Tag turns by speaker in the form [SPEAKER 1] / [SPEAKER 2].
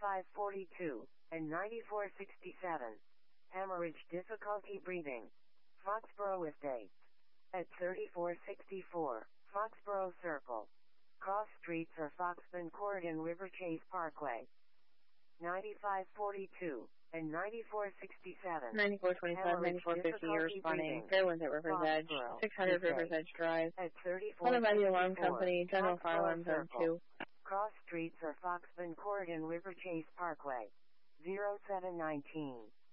[SPEAKER 1] 9542, and 9467. Hemorrhage difficulty breathing. Foxborough Estates. At 3464, Foxborough Circle. Cross streets are Foxman Court and River Chase Parkway. 9542, and 9467.
[SPEAKER 2] 9425, 9450, you're responding. Fairwinds at River's Edge, 600 River's Edge Drive.
[SPEAKER 1] At 3464,
[SPEAKER 2] Called by the alarm company, General Fire Alarm Zone 2.
[SPEAKER 1] Cross streets are Foxman Court and River Chase Parkway. 0719.